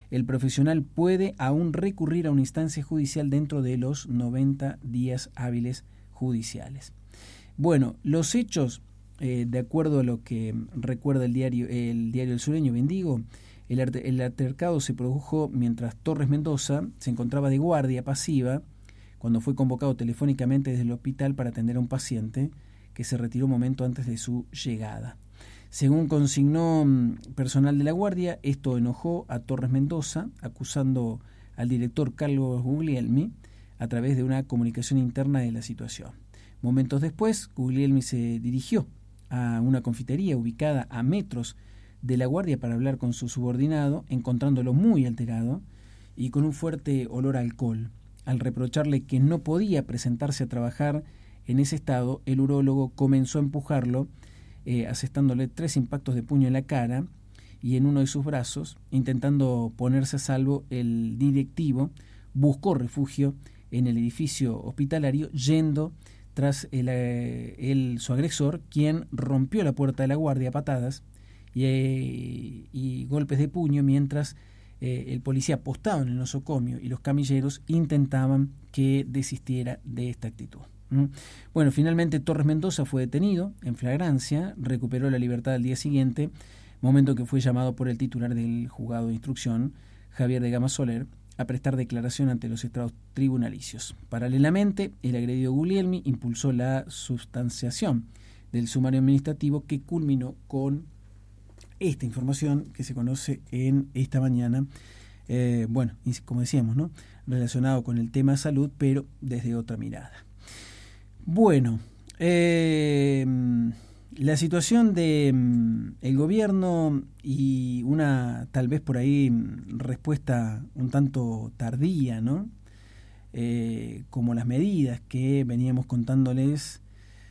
el profesional puede aún recurrir a una instancia judicial dentro de los 90 días hábiles judiciales. Bueno, los hechos, de acuerdo a lo que recuerda el diario El Sureño Bendigo, el altercado se produjo mientras Torres Mendoza se encontraba de guardia pasiva cuando fue convocado telefónicamente desde el hospital para atender a un paciente que se retiró un momento antes de su llegada. Según consignó personal de la guardia, esto enojó a Torres Mendoza, acusando al director Carlos Guglielmi a través de una comunicación interna de la situación. Momentos después, Guglielmi se dirigió a una confitería ubicada a metros de la guardia para hablar con su subordinado, encontrándolo muy alterado y con un fuerte olor a alcohol. Al reprocharle que no podía presentarse a trabajar en ese estado, el urólogo comenzó a empujarlo, asestándole 3 impactos de puño en la cara y en uno de sus brazos. Intentando ponerse a salvo, el directivo buscó refugio en el edificio hospitalario, yendo tras su agresor, quien rompió la puerta de la guardia a patadas y golpes de puño, mientras el policía apostado en el nosocomio y los camilleros intentaban que desistiera de esta actitud. Bueno, finalmente Torres Mendoza fue detenido en flagrancia, recuperó la libertad al día siguiente, momento que fue llamado por el titular del juzgado de instrucción, Javier de Gama Soler, a prestar declaración ante los estrados tribunalicios. Paralelamente, el agredido Guglielmi impulsó la sustanciación del sumario administrativo que culminó con esta información que se conoce en esta mañana, bueno, como decíamos, ¿no?, relacionado con el tema salud, pero desde otra mirada. Bueno, la situación de el gobierno y una tal vez por ahí respuesta un tanto tardía, ¿no?, como las medidas que veníamos contándoles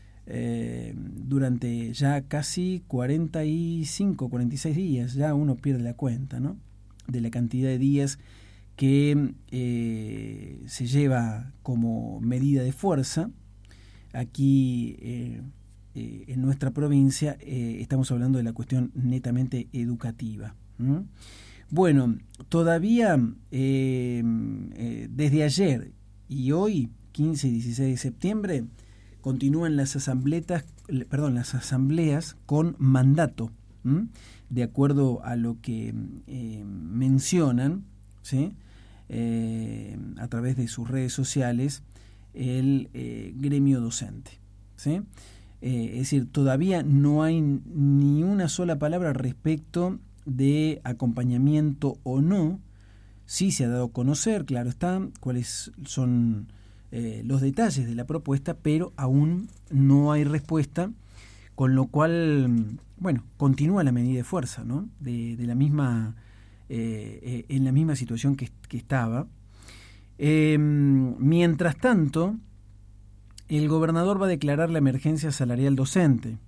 durante ya casi 45, 46 días, ya uno pierde la cuenta, ¿no?, de la cantidad de días que se lleva como medida de fuerza. Aquí en nuestra provincia estamos hablando de la cuestión netamente educativa. Bueno, todavía desde ayer y hoy, 15 y 16 de septiembre, continúan las asambleas con mandato, de acuerdo a lo que mencionan, ¿sí?, a través de sus redes sociales, el gremio docente, ¿sí? Es decir, todavía no hay ni una sola palabra respecto de acompañamiento o no. Sí se ha dado a conocer, claro está, cuáles son los detalles de la propuesta, pero aún no hay respuesta, con lo cual, bueno, continúa la medida de fuerza, ¿no?, de la misma en la misma situación que estaba. Mientras tanto, el gobernador va a declarar la emergencia salarial docente.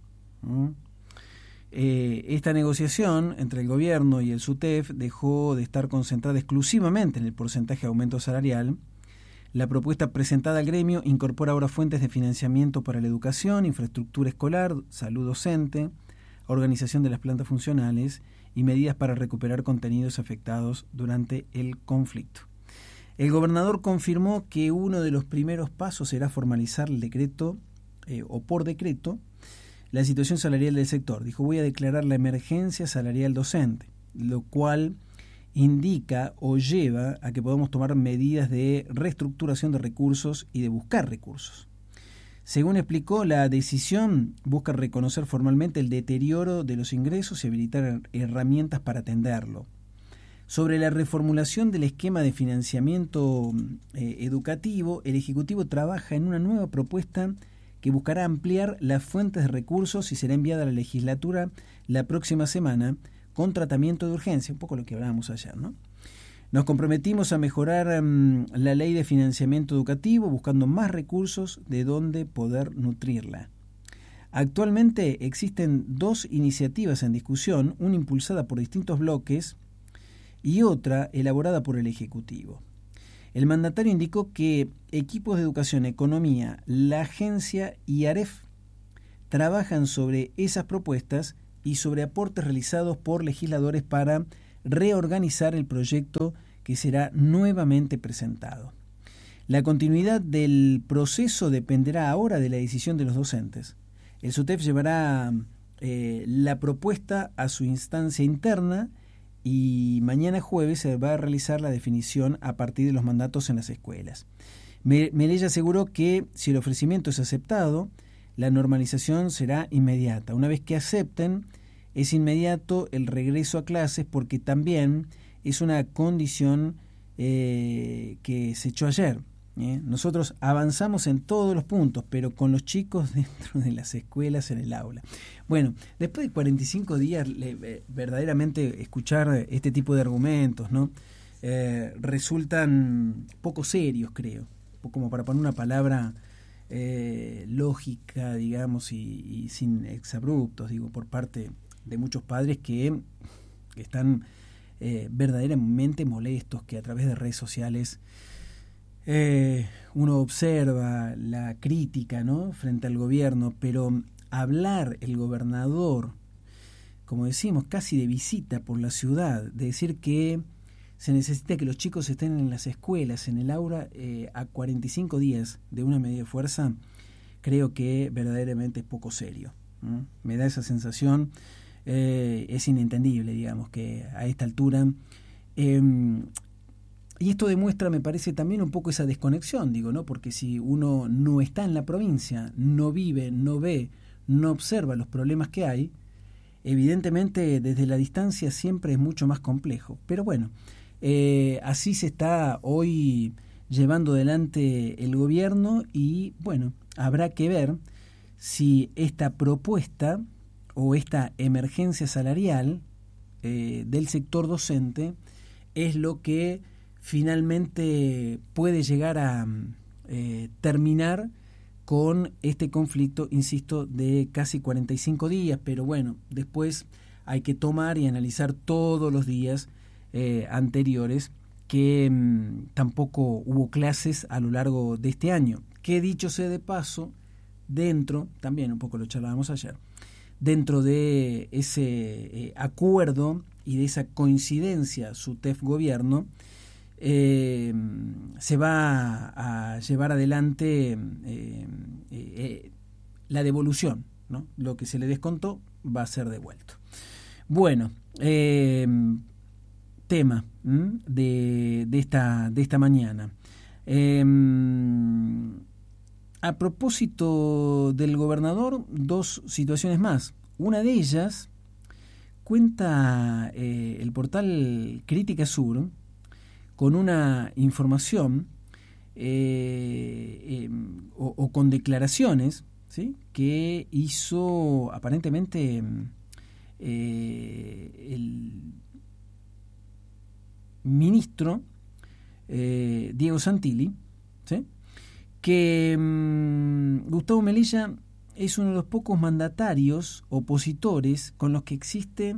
Esta negociación entre el gobierno y el SUTEF dejó de estar concentrada exclusivamente en el porcentaje de aumento salarial. La propuesta presentada al gremio incorpora ahora fuentes de financiamiento para la educación, infraestructura escolar, salud docente, organización de las plantas funcionales y medidas para recuperar contenidos afectados durante el conflicto. El gobernador confirmó que uno de los primeros pasos será formalizar el decreto o por decreto la situación salarial del sector. Dijo: voy a declarar la emergencia salarial docente, lo cual indica o lleva a que podamos tomar medidas de reestructuración de recursos y de buscar recursos. Según explicó, la decisión busca reconocer formalmente el deterioro de los ingresos y habilitar herramientas para atenderlo. Sobre la reformulación del esquema de financiamiento educativo, el Ejecutivo trabaja en una nueva propuesta que buscará ampliar las fuentes de recursos y será enviada a la legislatura la próxima semana con tratamiento de urgencia, un poco lo que hablábamos ayer, ¿no? Nos comprometimos a mejorar la ley de financiamiento educativo buscando más recursos de donde poder nutrirla. Actualmente existen 2 iniciativas en discusión, una impulsada por distintos bloques y otra elaborada por el Ejecutivo. El mandatario indicó que equipos de educación, economía, la agencia y AREF trabajan sobre esas propuestas y sobre aportes realizados por legisladores para reorganizar el proyecto que será nuevamente presentado. La continuidad del proceso dependerá ahora de la decisión de los docentes. El SUTEF llevará la propuesta a su instancia interna y mañana jueves se va a realizar la definición a partir de los mandatos en las escuelas. Melella aseguró que si el ofrecimiento es aceptado, la normalización será inmediata. Una vez que acepten, es inmediato el regreso a clases porque también es una condición que se echó ayer. Nosotros avanzamos en todos los puntos, pero con los chicos dentro de las escuelas, en el aula. Bueno, después de 45 días, verdaderamente escuchar este tipo de argumentos, ¿no? Resultan poco serios, creo, como para poner una palabra lógica, digamos, y sin exabruptos, digo, por parte de muchos padres que están verdaderamente molestos, que a través de redes sociales uno observa la crítica, ¿no?, frente al gobierno, pero hablar el gobernador, como decimos, casi de visita por la ciudad, de decir que se necesita que los chicos estén en las escuelas, en el aula, a 45 días de una medida de fuerza, creo que verdaderamente es poco serio. Me da esa sensación, es inentendible, digamos, que a esta altura... Y esto demuestra, me parece, también un poco esa desconexión, digo, ¿no? Porque si uno no está en la provincia, no vive, no ve, no observa los problemas que hay, evidentemente desde la distancia siempre es mucho más complejo. Pero bueno, así se está hoy llevando adelante el gobierno y, bueno, habrá que ver si esta propuesta o esta emergencia salarial del sector docente es lo que finalmente puede llegar a terminar con este conflicto, insisto, de casi 45 días, pero bueno, después hay que tomar y analizar todos los días anteriores que tampoco hubo clases a lo largo de este año, que dicho sea de paso, dentro, también un poco lo charlábamos ayer, dentro de ese acuerdo y de esa coincidencia SUTEF-gobierno, se va a llevar adelante la devolución, ¿no? Lo que se le descontó va a ser devuelto. Bueno, tema de esta mañana. A propósito del gobernador, dos situaciones más. Una de ellas cuenta el portal Crítica Sur con una información o con declaraciones, ¿sí?, que hizo aparentemente el ministro Diego Santilli, ¿sí?, que Gustavo Melella es uno de los pocos mandatarios opositores con los que existe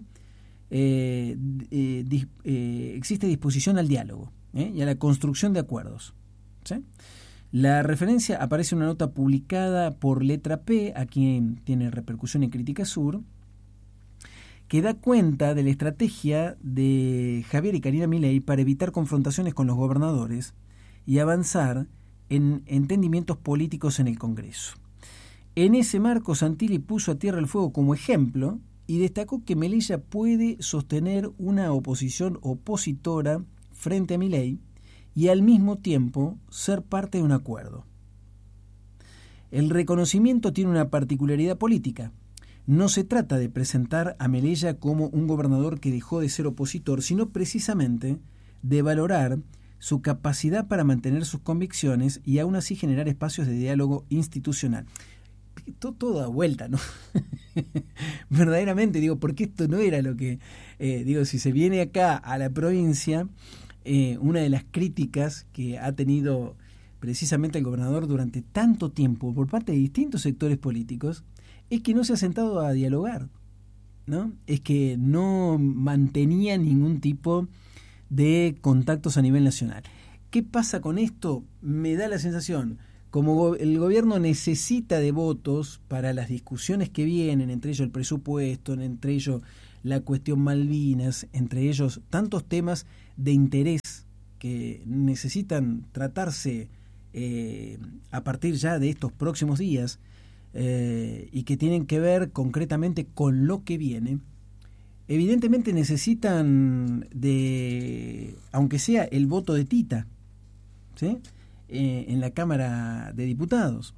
disposición al diálogo y a la construcción de acuerdos, ¿sí? La referencia aparece en una nota publicada por Letra P, a quien tiene repercusión en Crítica Sur, que da cuenta de la estrategia de Javier y Karina Milei para evitar confrontaciones con los gobernadores y avanzar en entendimientos políticos en el Congreso. En ese marco, Santilli puso a Tierra del Fuego como ejemplo y destacó que Melella puede sostener una oposición opositora frente a Milei y al mismo tiempo ser parte de un acuerdo. El reconocimiento tiene una particularidad política. No se trata de presentar a Melella como un gobernador que dejó de ser opositor, sino precisamente de valorar su capacidad para mantener sus convicciones y aún así generar espacios de diálogo institucional. Todo da vuelta, ¿no? Verdaderamente, digo, porque esto no era lo que... si se viene acá a la provincia, una de las críticas que ha tenido precisamente el gobernador durante tanto tiempo por parte de distintos sectores políticos es que no se ha sentado a dialogar, ¿no? Es que no mantenía ningún tipo de contactos a nivel nacional. ¿Qué pasa con esto? Me da la sensación, como el gobierno necesita de votos para las discusiones que vienen, entre ellos el presupuesto, entre ellos la cuestión Malvinas, entre ellos tantos temas de interés que necesitan tratarse a partir ya de estos próximos días y que tienen que ver concretamente con lo que viene. Evidentemente necesitan de, aunque sea el voto de Tita, ¿sí? En la Cámara de Diputados.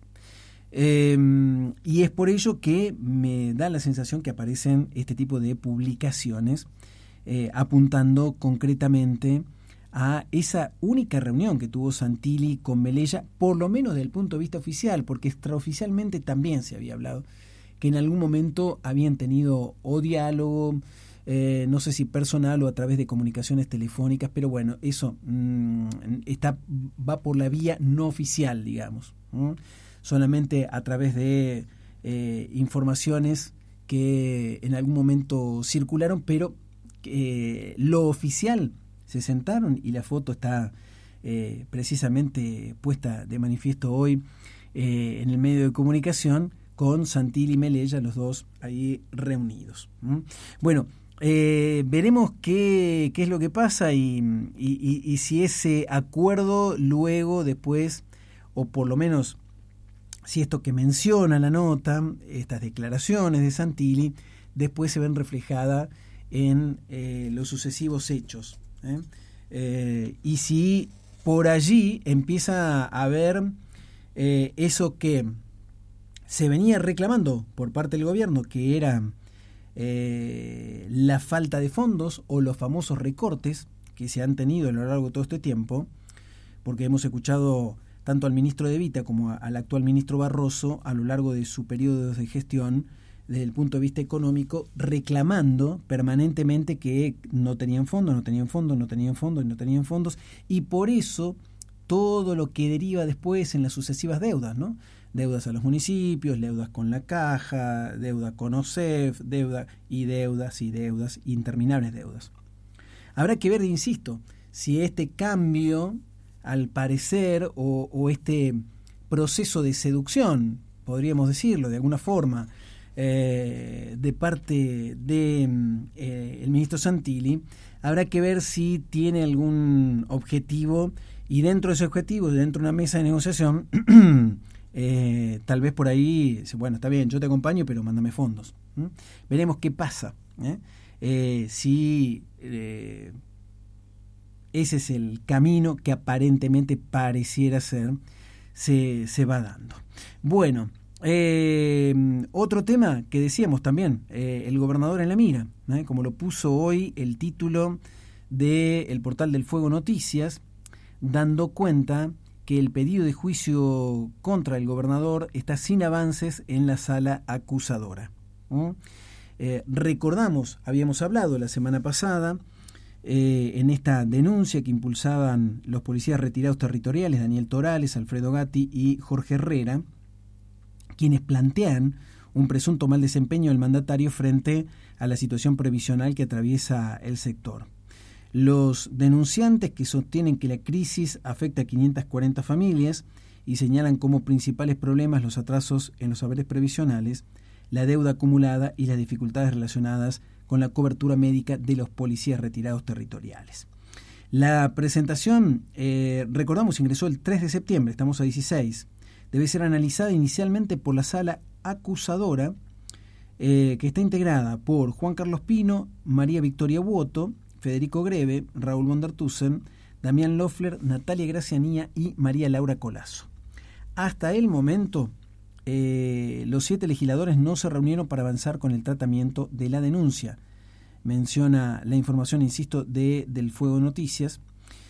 Y es por ello que me da la sensación que aparecen este tipo de publicaciones apuntando concretamente a esa única reunión que tuvo Santilli con Melella, por lo menos desde el punto de vista oficial, porque extraoficialmente también se había hablado que en algún momento habían tenido o diálogo, no sé si personal o a través de comunicaciones telefónicas, pero bueno, eso va por la vía no oficial, digamos, solamente a través de informaciones que en algún momento circularon, pero lo oficial se sentaron y la foto está precisamente puesta de manifiesto hoy en el medio de comunicación con Santilli y Melella, los dos ahí reunidos. Bueno, veremos qué es lo que pasa y si ese acuerdo luego, después, o por lo menos si esto que menciona la nota, estas declaraciones de Santilli, después se ven reflejadas en los sucesivos hechos. Y si por allí empieza a haber eso que se venía reclamando por parte del gobierno, que era la falta de fondos o los famosos recortes que se han tenido a lo largo de todo este tiempo, porque hemos escuchado tanto al ministro De Vita como al actual ministro Barroso a lo largo de su periodo de gestión desde el punto de vista económico, reclamando permanentemente que no tenían fondos, y por eso todo lo que deriva después en las sucesivas deudas, ¿no? Deudas a los municipios, deudas con la Caja, deuda con OSEF, deudas, interminables deudas. Habrá que ver, insisto, si este cambio, al parecer, o este proceso de seducción, podríamos decirlo de alguna forma, de parte de el ministro Santilli, habrá que ver si tiene algún objetivo, y dentro de ese objetivo, dentro de una mesa de negociación, tal vez por ahí, bueno, está bien, yo te acompaño, pero mándame fondos. Veremos qué pasa, si ese es el camino que aparentemente pareciera ser, se va dando. Bueno, otro tema que decíamos también, el gobernador en la mira, como lo puso hoy el título del portal del Fuego Noticias, dando cuenta que el pedido de juicio contra el gobernador está sin avances en la sala acusadora. Recordamos, habíamos hablado la semana pasada en esta denuncia que impulsaban los policías retirados territoriales, Daniel Torales, Alfredo Gatti y Jorge Herrera, quienes plantean un presunto mal desempeño del mandatario frente a la situación previsional que atraviesa el sector. Los denunciantes, que sostienen que la crisis afecta a 540 familias y señalan como principales problemas los atrasos en los saberes previsionales, la deuda acumulada y las dificultades relacionadas con la cobertura médica de los policías retirados territoriales. La presentación, recordamos, ingresó el 3 de septiembre, estamos a 16. Debe ser analizada inicialmente por la sala acusadora, que está integrada por Juan Carlos Pino, María Victoria Buoto, Federico Greve, Raúl Bondartusen, Damián Loeffler, Natalia Gracianía y María Laura Colazo. Hasta el momento, los 7 legisladores no se reunieron para avanzar con el tratamiento de la denuncia. Menciona la información, insisto, del Fuego Noticias.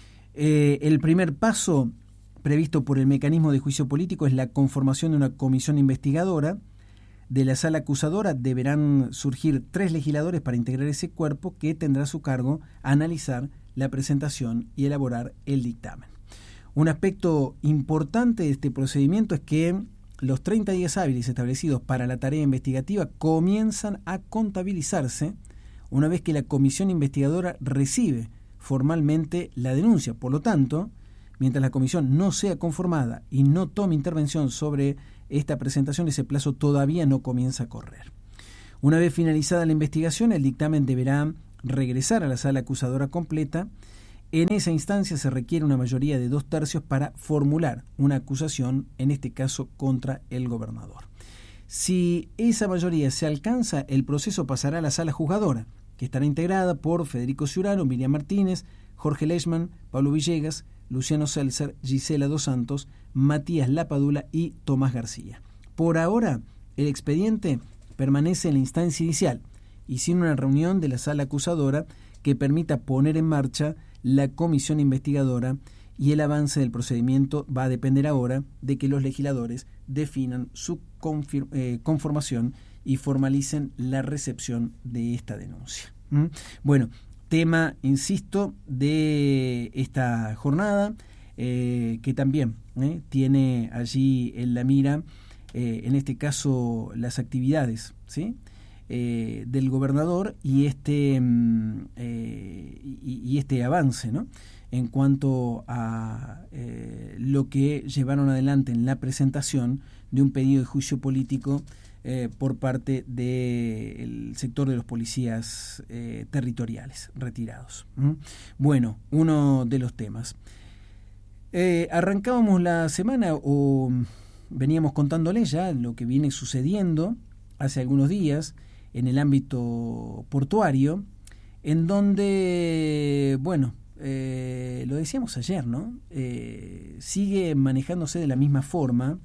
El primer paso previsto por el mecanismo de juicio político es la conformación de una comisión investigadora. De la sala acusadora deberán surgir 3 legisladores para integrar ese cuerpo, que tendrá a su cargo analizar la presentación y elaborar el dictamen. Un aspecto importante de este procedimiento es que los 30 días hábiles establecidos para la tarea investigativa comienzan a contabilizarse una vez que la comisión investigadora recibe formalmente la denuncia. Por lo tanto, mientras la comisión no sea conformada y no tome intervención sobre esta presentación, ese plazo todavía no comienza a correr. Una vez finalizada la investigación, el dictamen deberá regresar a la sala acusadora completa. En esa instancia se requiere una mayoría de 2/3 para formular una acusación, en este caso contra el gobernador. Si esa mayoría se alcanza, el proceso pasará a la sala juzgadora, que estará integrada por Federico Ciurano, Miriam Martínez, Jorge Leishman, Pablo Villegas, Luciano Seltzer, Gisela Dos Santos, Matías Lapadula y Tomás García. Por ahora, el expediente permanece en la instancia inicial y sin una reunión de la sala acusadora que permita poner en marcha la comisión investigadora, y el avance del procedimiento va a depender ahora de que los legisladores definan su conformación y formalicen la recepción de esta denuncia. Bueno, tema, insisto, de esta jornada, que también tiene allí en la mira, en este caso, las actividades, ¿sí?, del gobernador y este avance, ¿no?, en cuanto a lo que llevaron adelante en la presentación de un pedido de juicio político por parte del sector de los policías territoriales retirados. Bueno, uno de los temas. Arrancábamos la semana, o veníamos contándoles ya lo que viene sucediendo hace algunos días en el ámbito portuario, en donde, bueno, lo decíamos ayer, ¿no? Sigue manejándose de la misma forma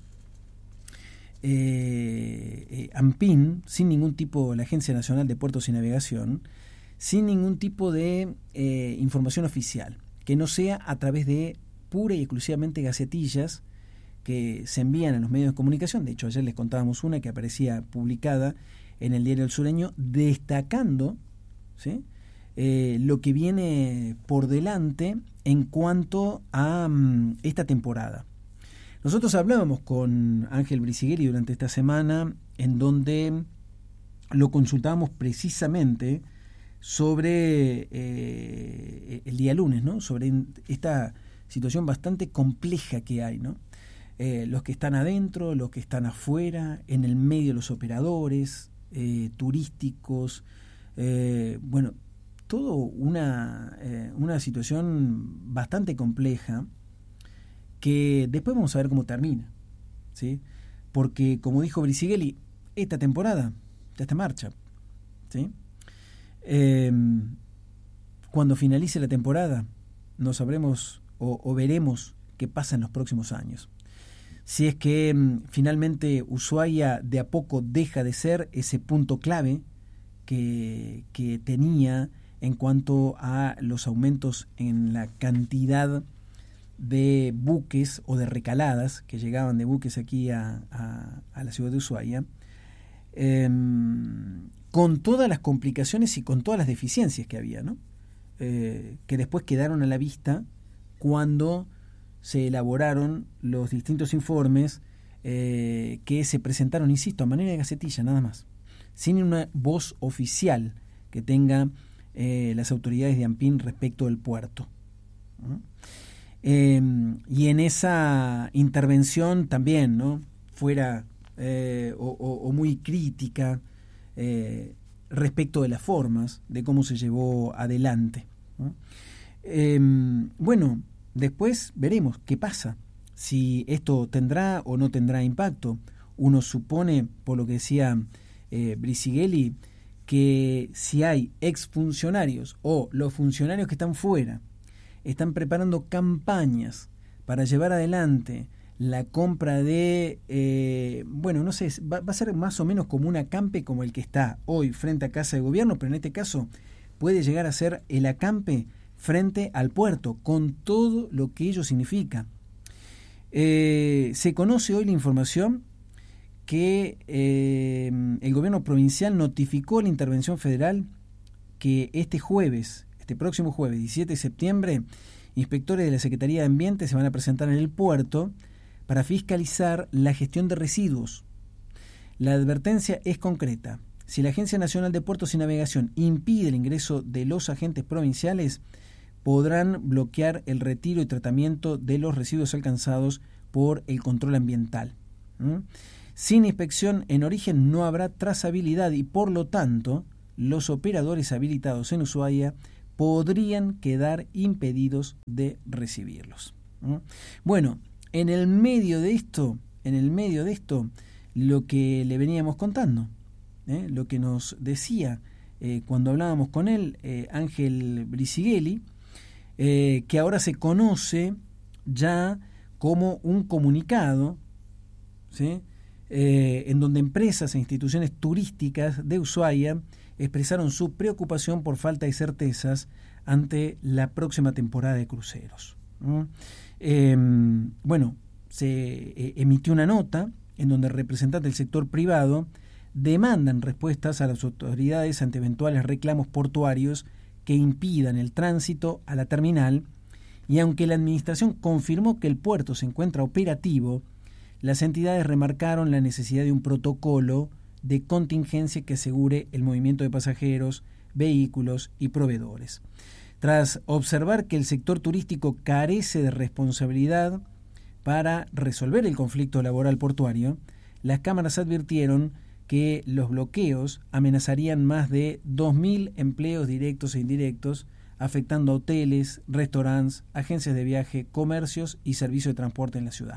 ANPIN, sin ningún tipo, la Agencia Nacional de Puertos y Navegación, sin ningún tipo de información oficial, que no sea a través de pura y exclusivamente gacetillas que se envían a los medios de comunicación. De hecho, ayer les contábamos una que aparecía publicada en el Diario El Sureño, destacando, ¿sí?, lo que viene por delante en cuanto a esta temporada. Nosotros hablábamos con Ángel Bricighelli durante esta semana, en donde lo consultábamos precisamente sobre el día lunes, ¿no?, sobre esta situación bastante compleja que hay, ¿no? Los que están adentro, los que están afuera, en el medio de los operadores turísticos, bueno, todo una situación bastante compleja, que después vamos a ver cómo termina, ¿sí? Porque, como dijo Bricighelli, esta temporada ya está en marcha, ¿sí? Cuando finalice la temporada, no sabremos o veremos qué pasa en los próximos años. Si es que finalmente Ushuaia de a poco deja de ser ese punto clave que tenía en cuanto a los aumentos en la cantidad de buques o de recaladas que llegaban de buques aquí a la ciudad de Ushuaia, con todas las complicaciones y con todas las deficiencias que había, ¿no? Que después quedaron a la vista cuando se elaboraron los distintos informes que se presentaron, insisto, a manera de gacetilla nada más, sin una voz oficial que tenga las autoridades de ANPIN respecto del puerto. Y en esa intervención también, ¿no?, fuera o muy crítica respecto de las formas de cómo se llevó adelante, ¿no? Bueno, después veremos qué pasa, si esto tendrá o no tendrá impacto. Uno supone, por lo que decía Bricighelli, que si hay exfuncionarios o los funcionarios que están fuera están preparando campañas para llevar adelante la compra de, bueno, no sé, va a ser más o menos como un acampe como el que está hoy frente a Casa de Gobierno, pero en este caso puede llegar a ser el acampe frente al puerto, con todo lo que ello significa. Se conoce hoy la información que el gobierno provincial notificó a la intervención federal que este próximo jueves, 17 de septiembre, inspectores de la Secretaría de Ambiente se van a presentar en el puerto para fiscalizar la gestión de residuos. La advertencia es concreta. Si la Agencia Nacional de Puertos y Navegación impide el ingreso de los agentes provinciales, podrán bloquear el retiro y tratamiento de los residuos alcanzados por el control ambiental. Sin inspección en origen no habrá trazabilidad y por lo tanto los operadores habilitados en Ushuaia podrían quedar impedidos de recibirlos. Bueno, en el medio de esto, lo que le veníamos contando, lo que nos decía cuando hablábamos con él, Ángel Brisighella, que ahora se conoce ya como un comunicado, ¿sí? En donde empresas e instituciones turísticas de Ushuaia expresaron su preocupación por falta de certezas ante la próxima temporada de cruceros. Bueno, se emitió una nota en donde representantes del sector privado demandan respuestas a las autoridades ante eventuales reclamos portuarios que impidan el tránsito a la terminal, y aunque la administración confirmó que el puerto se encuentra operativo, las entidades remarcaron la necesidad de un protocolo de contingencia que asegure el movimiento de pasajeros, vehículos y proveedores. Tras observar que el sector turístico carece de responsabilidad para resolver el conflicto laboral portuario, las cámaras advirtieron que los bloqueos amenazarían más de 2.000 empleos directos e indirectos, afectando a hoteles, restaurantes, agencias de viaje, comercios y servicios de transporte en la ciudad.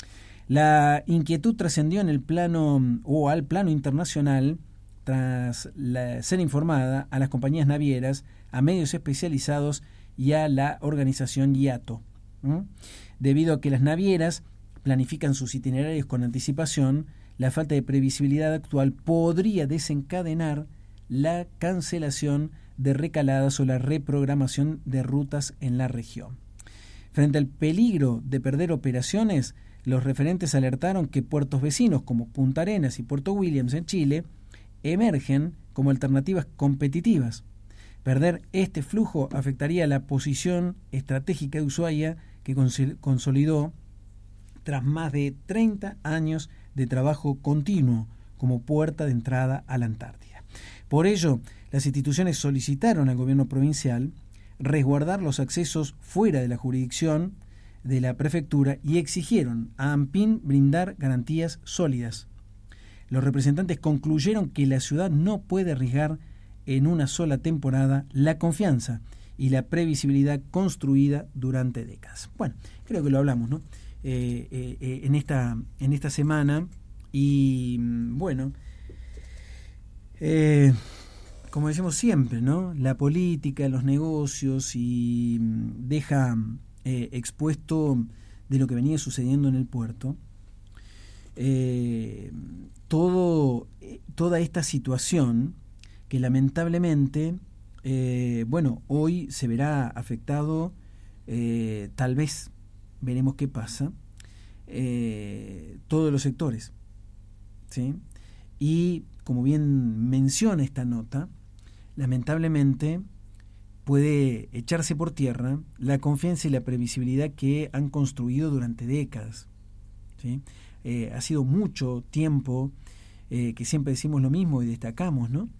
La inquietud trascendió en el plano o al plano internacional tras ser informada a las compañías navieras, a medios especializados y a la organización IATO. Debido a que las navieras planifican sus itinerarios con anticipación, la falta de previsibilidad actual podría desencadenar la cancelación de recaladas o la reprogramación de rutas en la región. Frente al peligro de perder operaciones, los referentes alertaron que puertos vecinos como Punta Arenas y Puerto Williams en Chile emergen como alternativas competitivas. Perder este flujo afectaría la posición estratégica de Ushuaia, que consolidó tras más de 30 años de trabajo continuo como puerta de entrada a la Antártida. Por ello, las instituciones solicitaron al gobierno provincial resguardar los accesos fuera de la jurisdicción de la prefectura y exigieron a ANPIN brindar garantías sólidas. Los representantes concluyeron que la ciudad no puede arriesgar en una sola temporada la confianza y la previsibilidad construida durante décadas. Bueno, creo que lo hablamos, ¿no? En esta semana, y bueno, como decimos siempre, ¿no? La política, los negocios, y deja expuesto de lo que venía sucediendo en el puerto, toda esta situación que lamentablemente, bueno, hoy se verá afectado, tal vez, veremos qué pasa, todos los sectores, ¿sí? Y como bien menciona esta nota, lamentablemente puede echarse por tierra la confianza y la previsibilidad que han construido durante décadas, ¿sí? Ha sido mucho tiempo que siempre decimos lo mismo y destacamos, ¿no?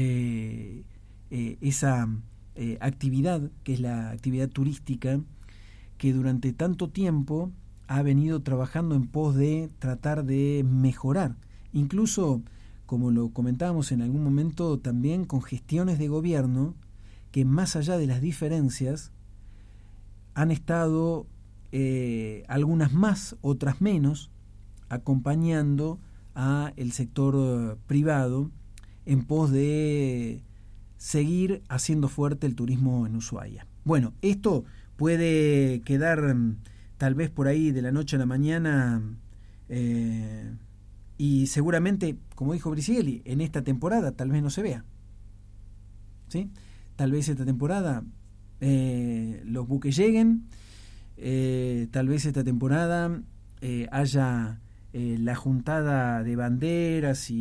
Esa actividad que es la actividad turística, que durante tanto tiempo ha venido trabajando en pos de tratar de mejorar, incluso, como lo comentábamos en algún momento, también con gestiones de gobierno que, más allá de las diferencias, han estado, algunas más, otras menos, acompañando a el sector privado en pos de seguir haciendo fuerte el turismo en Ushuaia. Bueno, esto puede quedar tal vez por ahí de la noche a la mañana, y seguramente, como dijo Brisighella, en esta temporada tal vez no se vea, ¿sí? Tal vez esta temporada los buques lleguen, tal vez esta temporada haya la juntada de banderas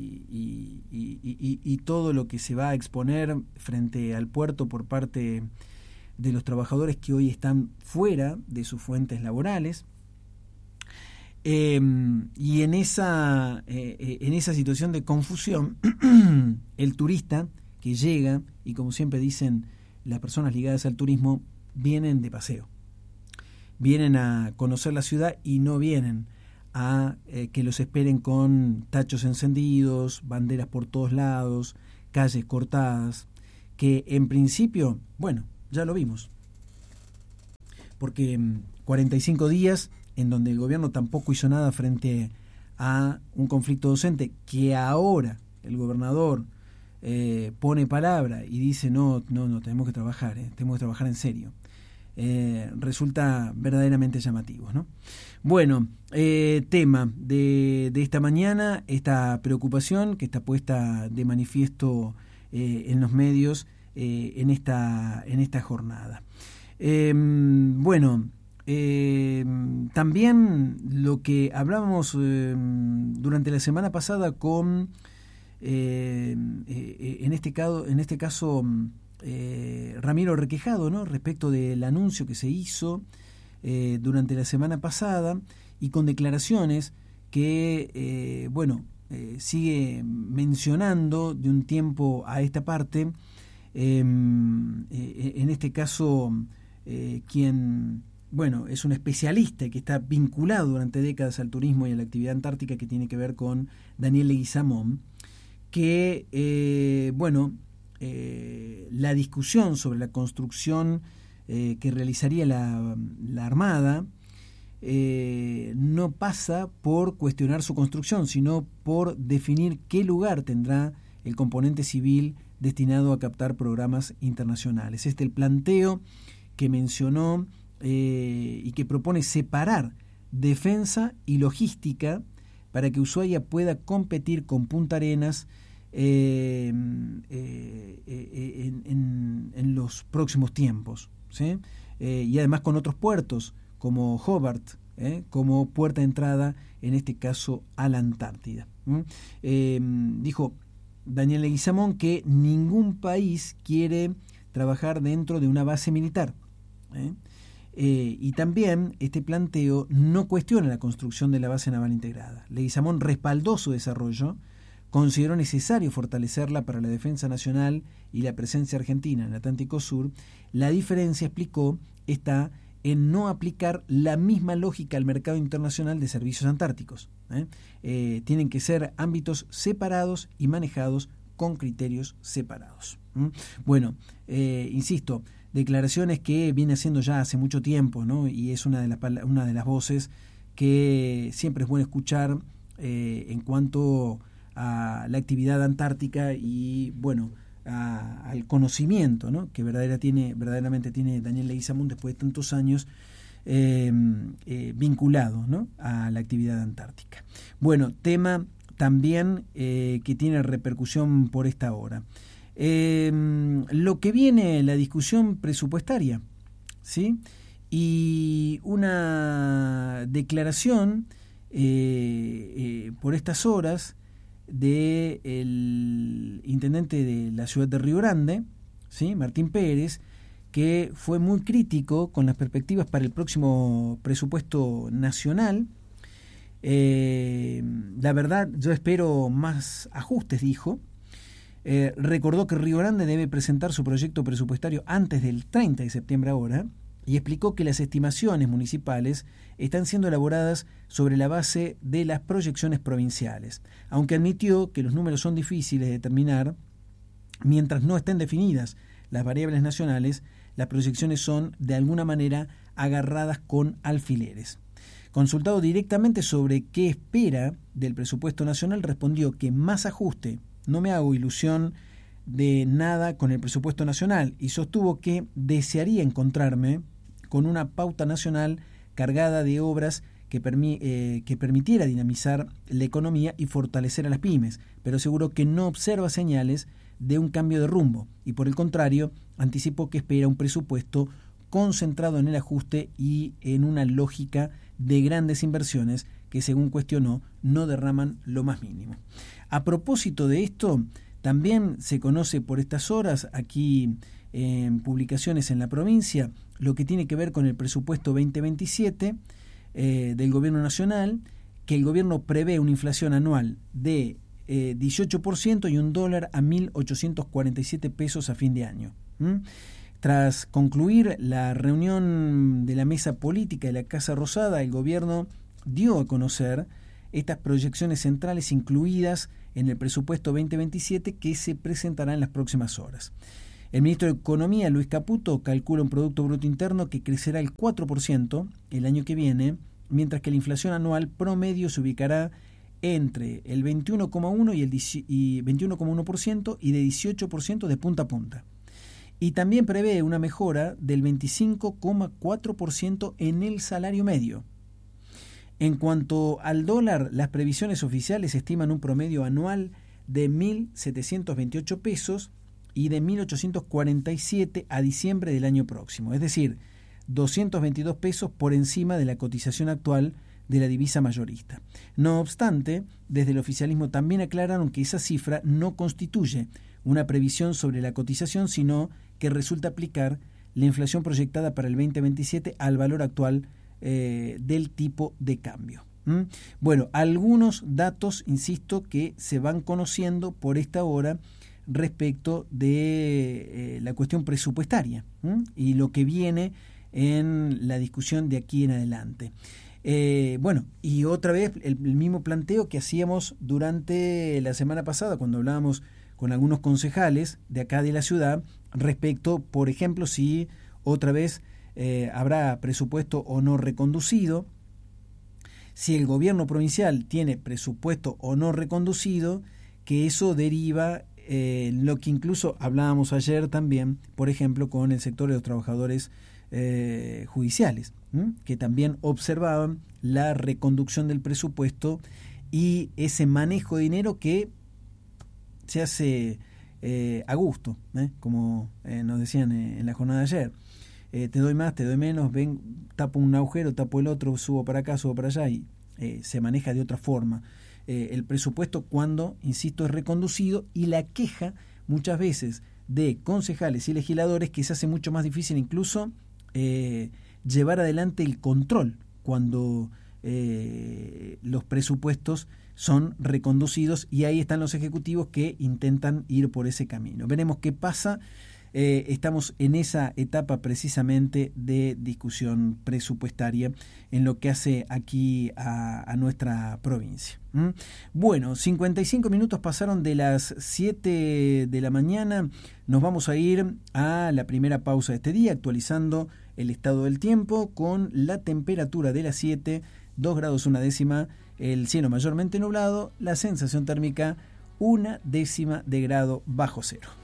y todo lo que se va a exponer frente al puerto por parte de los trabajadores que hoy están fuera de sus fuentes laborales, y en esa situación de confusión el turista que llega, y como siempre dicen las personas ligadas al turismo, vienen de paseo, vienen a conocer la ciudad y no vienen a que los esperen con tachos encendidos, banderas por todos lados, calles cortadas, que en principio, bueno, ya lo vimos, porque 45 días en donde el gobierno tampoco hizo nada frente a un conflicto docente, que ahora el gobernador pone palabra y dice no, tenemos que trabajar en serio. Resulta verdaderamente llamativo, ¿no? Bueno, tema de esta mañana, esta preocupación que está puesta de manifiesto en los medios en esta jornada. Bueno, también lo que hablábamos durante la semana pasada con en este caso Ramiro Requejado, ¿no? Respecto del anuncio que se hizo durante la semana pasada y con declaraciones que sigue mencionando de un tiempo a esta parte, en este caso quien es un especialista que está vinculado durante décadas al turismo y a la actividad antártica, que tiene que ver con Daniel Leguizamón, que la discusión sobre la construcción que realizaría la Armada no pasa por cuestionar su construcción, sino por definir qué lugar tendrá el componente civil destinado a captar programas internacionales. El planteo que mencionó y que propone separar defensa y logística para que Ushuaia pueda competir con Punta Arenas en los próximos tiempos, ¿sí? Y además con otros puertos como Hobart, como puerta de entrada, en este caso a la Antártida. Dijo Daniel Leguizamón que ningún país quiere trabajar dentro de una base militar, y también este planteo no cuestiona la construcción de la base naval integrada. Leguizamón respaldó su desarrollo, consideró necesario fortalecerla para la defensa nacional y la presencia argentina en el Atlántico Sur. La diferencia, explicó, está en no aplicar la misma lógica al mercado internacional de servicios antárticos. Tienen que ser ámbitos separados y manejados con criterios separados. Bueno, insisto, declaraciones que viene haciendo ya hace mucho tiempo, ¿no? Y es una de las voces que siempre es bueno escuchar en cuanto a la actividad antártica y al conocimiento, ¿no? Que verdaderamente tiene Daniel Leguizamón después de tantos años vinculado, ¿no? A la actividad antártica. Bueno, tema también que tiene repercusión por esta hora. Lo que viene, la discusión presupuestaria, ¿sí? Y una declaración por estas horas del intendente de la ciudad de Río Grande, ¿sí? Martín Pérez, que fue muy crítico con las perspectivas para el próximo presupuesto nacional. La verdad, yo espero más ajustes, dijo. Recordó que Río Grande debe presentar su proyecto presupuestario antes del 30 de septiembre ahora, y explicó que las estimaciones municipales están siendo elaboradas sobre la base de las proyecciones provinciales, aunque admitió que los números son difíciles de determinar. Mientras no estén definidas las variables nacionales, las proyecciones son de alguna manera agarradas con alfileres. Consultado directamente sobre qué espera del presupuesto nacional, respondió que más ajuste, no me hago ilusión de nada con el presupuesto nacional, y sostuvo que desearía encontrarme con una pauta nacional cargada de obras que permitiera dinamizar la economía y fortalecer a las pymes, pero aseguró que no observa señales de un cambio de rumbo y, por el contrario, anticipó que espera un presupuesto concentrado en el ajuste y en una lógica de grandes inversiones que, según cuestionó, no derraman lo más mínimo. A propósito de esto, también se conoce por estas horas aquí en publicaciones en la provincia lo que tiene que ver con el presupuesto 2027 del gobierno nacional, que el gobierno prevé una inflación anual de 18% y un dólar a 1.847 pesos a fin de año. Tras concluir la reunión de la mesa política de la Casa Rosada, el gobierno dio a conocer estas proyecciones centrales incluidas en el presupuesto 2027 que se presentará en las próximas horas. El ministro de Economía, Luis Caputo, calcula un Producto Bruto Interno que crecerá el 4% el año que viene, mientras que la inflación anual promedio se ubicará entre el 21,1% y 21,1% y de 18% de punta a punta. Y también prevé una mejora del 25,4% en el salario medio. En cuanto al dólar, las previsiones oficiales estiman un promedio anual de 1.728 pesos y de 1.847 a diciembre del año próximo, es decir, 222 pesos por encima de la cotización actual de la divisa mayorista. No obstante, desde el oficialismo también aclararon que esa cifra no constituye una previsión sobre la cotización, sino que resulta aplicar la inflación proyectada para el 2027 al valor actual del tipo de cambio. Bueno, algunos datos, insisto, que se van conociendo por esta hora respecto de la cuestión presupuestaria y lo que viene en la discusión de aquí en adelante. Bueno, y otra vez el mismo planteo que hacíamos durante la semana pasada cuando hablábamos con algunos concejales de acá de la ciudad respecto, por ejemplo, si otra vez habrá presupuesto o no reconducido, si el gobierno provincial tiene presupuesto o no reconducido, que eso deriva lo que incluso hablábamos ayer también, por ejemplo, con el sector de los trabajadores judiciales, que también observaban la reconducción del presupuesto y ese manejo de dinero que se hace a gusto, como nos decían en la jornada de ayer. Te doy más, te doy menos, ven, tapo un agujero, tapo el otro, subo para acá, subo para allá, y se maneja de otra forma. El presupuesto cuando, insisto, es reconducido, y la queja muchas veces de concejales y legisladores que se hace mucho más difícil incluso llevar adelante el control cuando los presupuestos son reconducidos, y ahí están los ejecutivos que intentan ir por ese camino. Veremos qué pasa. Estamos en esa etapa precisamente de discusión presupuestaria en lo que hace aquí a nuestra provincia. Bueno, 55 minutos pasaron de las 7 de la mañana. Nos vamos a ir a la primera pausa de este día, actualizando el estado del tiempo con la temperatura de las 7, 2 grados 1 décima, el cielo mayormente nublado, la sensación térmica 1 décima de grado bajo cero.